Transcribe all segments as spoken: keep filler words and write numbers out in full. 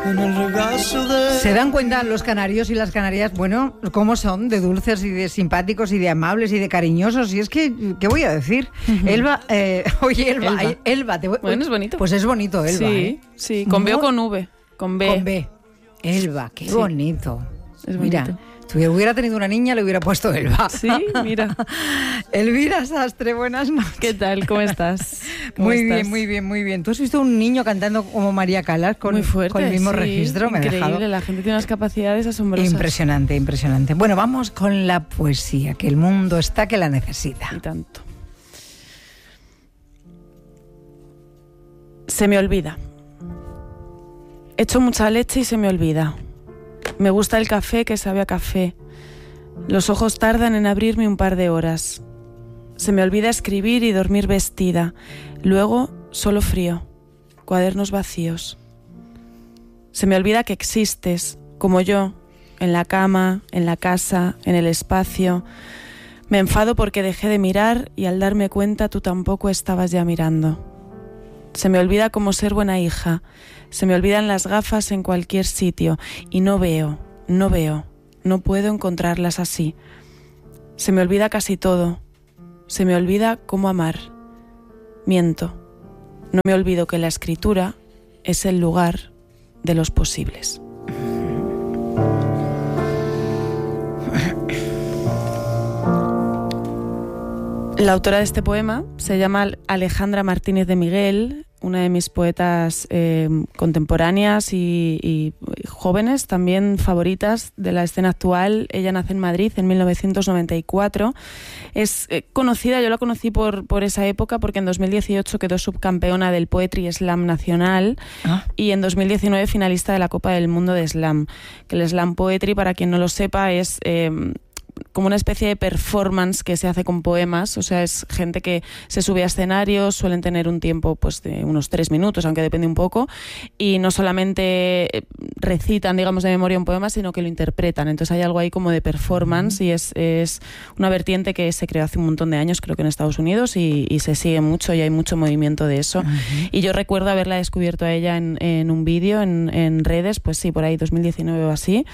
en el regazo de... Se dan cuenta los canarios y las canarias, bueno, cómo son de dulces y de simpáticos y de amables y de cariñosos. Y es que, ¿qué voy a decir? Uh-huh. Elba, eh, oye, Elba, Elba, ay, Elba te voy, bueno, es bonito. Pues es bonito, Elba. Sí, ¿eh? sí, con B o con V, con B. Con B. Elba, qué sí. bonito. Es bonito. Mira. Si hubiera tenido una niña, le hubiera puesto Elba. Sí, mira. Elvira Sastre, buenas noches. ¿Qué tal? ¿Cómo estás? ¿Cómo muy estás? bien, muy bien, muy bien. ¿Tú has visto un niño cantando como María Callas con, muy fuerte, con el mismo sí, registro? Me increíble, ha dejado... la gente tiene unas capacidades asombrosas. Impresionante, impresionante. Bueno, vamos con la poesía, que el mundo está que la necesita. Y tanto. Se me olvida. Echo mucha leche y se me olvida. Me gusta el café que sabe a café. Los ojos tardan en abrirme un par de horas. Se me olvida escribir y dormir vestida. Luego, solo frío. Cuadernos vacíos. Se me olvida que existes, como yo, en la cama, en la casa, en el espacio. Me enfado porque dejé de mirar y al darme cuenta tú tampoco estabas ya mirando. Se me olvida cómo ser buena hija. Se me olvidan las gafas en cualquier sitio y no veo, no veo, no puedo encontrarlas así. Se me olvida casi todo. Se me olvida cómo amar. Miento. No me olvido que la escritura es el lugar de los posibles. La autora de este poema se llama Alejandra Martínez de Miguel, una de mis poetas eh, contemporáneas y, y jóvenes, también favoritas de la escena actual. Ella nace en Madrid en mil novecientos noventa y cuatro. Es eh, conocida, yo la conocí por, por esa época porque en dos mil dieciocho quedó subcampeona del Poetry Slam Nacional ¿Ah? y en dos mil diecinueve finalista de la Copa del Mundo de Slam. Que el Slam Poetry, para quien no lo sepa, es... Eh, como una especie de performance que se hace con poemas, o sea, es gente que se sube a escenarios, suelen tener un tiempo pues de unos tres minutos, aunque depende un poco, y no solamente recitan, digamos, de memoria un poema, sino que lo interpretan. Entonces hay algo ahí como de performance uh-huh. y es, es una vertiente que se creó hace un montón de años, creo que en Estados Unidos, y, y se sigue mucho y hay mucho movimiento de eso. Uh-huh. Y yo recuerdo haberla descubierto a ella en, en un vídeo en, en redes, pues sí, por ahí dos mil diecinueve o así.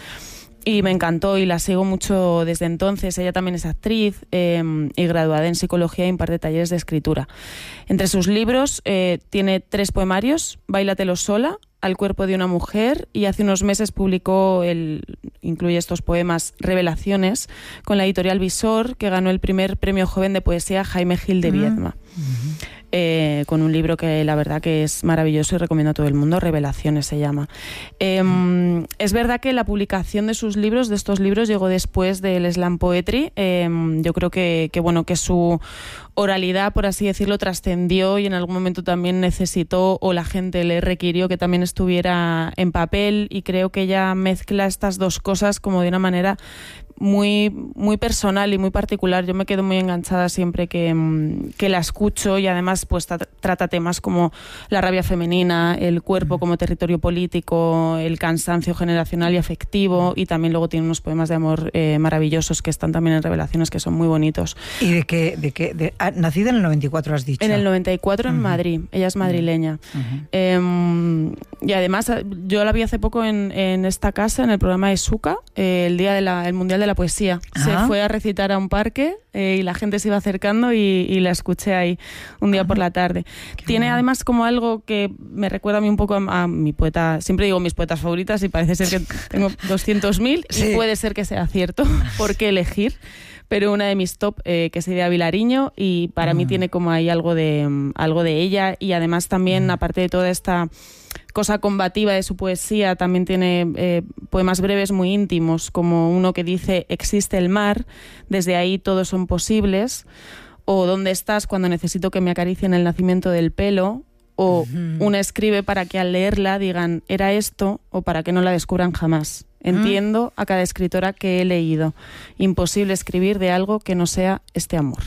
Y me encantó y la sigo mucho desde entonces. Ella también es actriz eh, y graduada en psicología y imparte talleres de escritura. Entre sus libros eh, tiene tres poemarios: Báilatelo sola, Al cuerpo de una mujer, y hace unos meses publicó, el, incluye estos poemas, Revelaciones, con la editorial Visor, que ganó el primer premio joven de poesía Jaime Gil de Viedma. Uh-huh. Eh, con un libro que la verdad que es maravilloso y recomiendo a todo el mundo, Revelaciones se llama. Eh, mm. Es verdad que la publicación de sus libros, de estos libros, llegó después del Slam Poetry. Eh, yo creo que, que, bueno, que su oralidad, por así decirlo, trascendió y en algún momento también necesitó, o la gente le requirió que también estuviera en papel, y creo que ella mezcla estas dos cosas como de una manera muy, muy personal y muy particular. Yo me quedo muy enganchada siempre que, que la escucho, y además pues tra- trata temas como la rabia femenina, el cuerpo como territorio político, el cansancio generacional y afectivo, y también luego tiene unos poemas de amor eh, maravillosos que están también en Revelaciones, que son muy bonitos. ¿Y de qué? De qué de, ah, nacida en el noventa y cuatro, has dicho? En el noventa y cuatro, uh-huh. en Madrid. Ella es madrileña. Uh-huh. Eh, y además yo la vi hace poco en, en esta casa, en el programa de Suca, eh, el día del Mundial de la Poesía. Ah. Se fue a recitar a un parque eh, y la gente se iba acercando y, y la escuché ahí un día ah. por la tarde. Qué Tiene bueno. además como algo que me recuerda a mí un poco a, a mi poeta, siempre digo mis poetas favoritas y parece ser que tengo doscientos mil sí. y puede ser que sea cierto, por qué elegir. Pero una de mis top, eh, que es Idea Vilariño, y para uh-huh. mí tiene como ahí algo de, um, algo de ella, y además también, uh-huh. aparte de toda esta cosa combativa de su poesía, también tiene eh, poemas breves muy íntimos, como uno que dice: existe el mar, desde ahí todos son posibles, o ¿dónde estás cuando necesito que me acaricien el nacimiento del pelo? O uh-huh. una escribe para que al leerla digan ¿era esto? O para que no la descubran jamás. Entiendo a cada escritora que he leído. Imposible escribir de algo que no sea este amor.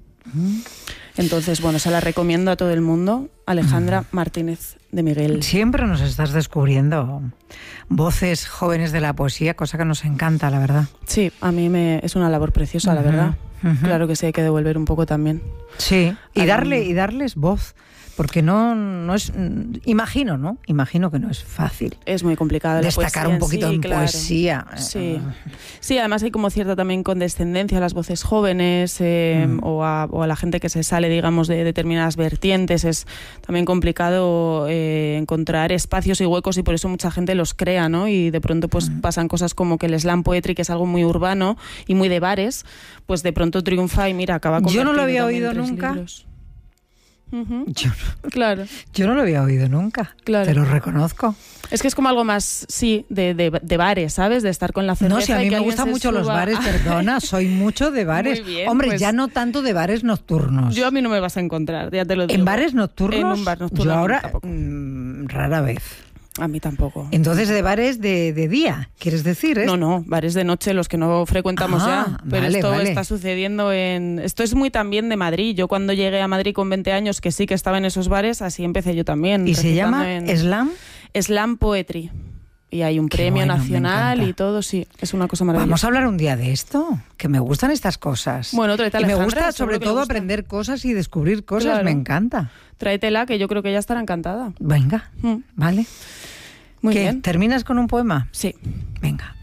Entonces, bueno, se la recomiendo a todo el mundo. Alejandra Martínez de Miguel. Siempre nos estás descubriendo voces jóvenes de la poesía, cosa que nos encanta, la verdad. Sí, a mí me es una labor preciosa, uh-huh. la verdad. Uh-huh. Claro que sí, hay que devolver un poco también. Sí, y darle y darles voz. Porque no, no es... Imagino, ¿no? Imagino que no es fácil. Es muy complicado. Destacar un poquito sí, en claro. poesía. Sí. Sí, además hay como cierta también condescendencia a las voces jóvenes eh, mm. o, a, o a la gente que se sale, digamos, de determinadas vertientes. Es también complicado eh, encontrar espacios y huecos y por eso mucha gente los crea, ¿no? Y de pronto pues mm. pasan cosas como que el slam poetry, que es algo muy urbano y muy de bares, pues de pronto triunfa y mira, acaba convertido. Yo no lo había oído nunca. Libros. Uh-huh. Yo, no, claro. yo no lo había oído nunca, claro. Te lo reconozco. Es que es como algo más, sí, de, de, de bares, ¿sabes? De estar con la cerveza. No, si a mí me gustan mucho suba. los bares, perdona, soy mucho de bares. Muy bien, Hombre, pues, ya no tanto de bares nocturnos. Yo a mí no me vas a encontrar, ya te lo digo. ¿En bares nocturnos? En un bar nocturno. Yo ahora, mmm, rara vez. A mí tampoco. Entonces, ¿de bares de, de día, quieres decir? ¿eh? No, no, bares de noche, los que no frecuentamos ah, ya. Pero vale, esto vale. está sucediendo en... Esto es muy también de Madrid. Yo cuando llegué a Madrid con veinte años, que sí que estaba en esos bares, así empecé yo también. ¿Y se llama en... Slam? Slam Poetry. Y hay un Qué premio bueno, nacional y todo, sí. Es una cosa maravillosa. Vamos a hablar un día de esto, que me gustan estas cosas. Bueno, tráete y me gusta sobre todo gusta. aprender cosas y descubrir cosas, claro. me encanta. Tráetela, que yo creo que ella estará encantada. Venga, mm. vale. Muy ¿Qué? bien. ¿Terminas con un poema? Sí. Venga.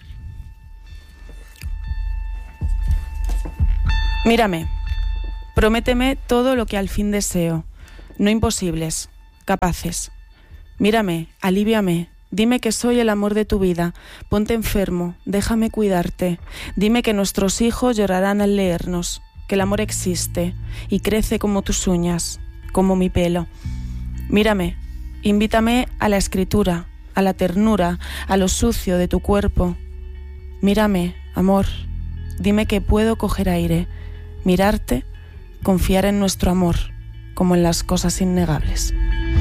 Mírame, prométeme todo lo que al fin deseo, no imposibles, capaces. Mírame, alivíame, dime que soy el amor de tu vida, ponte enfermo, déjame cuidarte. Dime que nuestros hijos llorarán al leernos, que el amor existe y crece como tus uñas, como mi pelo. Mírame, invítame a la escritura, a la ternura, a lo sucio de tu cuerpo. Mírame, amor, dime que puedo coger aire, mirarte, confiar en nuestro amor, como en las cosas innegables.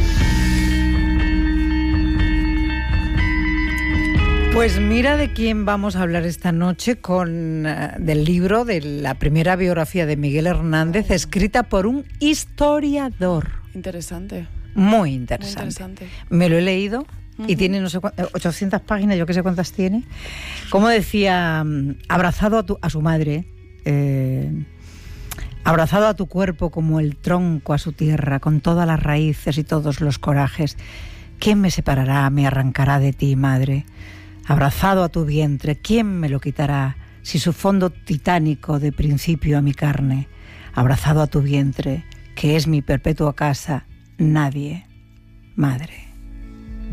Pues mira de quién vamos a hablar esta noche, con uh, del libro de la primera biografía de Miguel Hernández, escrita por un historiador. Interesante. Muy interesante. Muy interesante. Me lo he leído. Y tiene, no sé, ochocientas páginas, yo qué sé cuántas tiene. Como decía, abrazado a, tu, a su madre, eh, abrazado a tu cuerpo como el tronco a su tierra, con todas las raíces y todos los corajes. ¿Quién me separará, me arrancará de ti, madre? Abrazado a tu vientre, ¿quién me lo quitará? Si su fondo titánico de principio a mi carne. Abrazado a tu vientre, que es mi perpetua casa, nadie, madre.